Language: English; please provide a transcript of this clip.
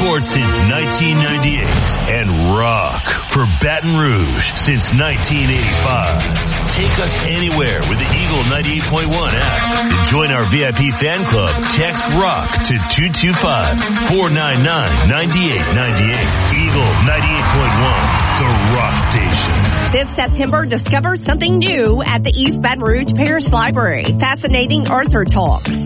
sports since 1998 and rock for Baton Rouge since 1985. Take us anywhere with the Eagle 98.1 app. And join our VIP fan club. Text ROCK to 225-499-9898. Eagle 98.1, the rock station. This September, discover something new at the East Baton Rouge Parish Library. Fascinating Arthur Talks.